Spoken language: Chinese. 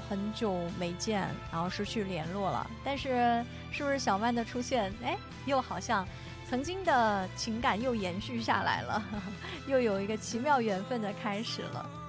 很久没见，然后失去联络了。但是是不是小曼的出现，哎，又好像曾经的情感又延续下来了，又有一个奇妙缘分的开始了。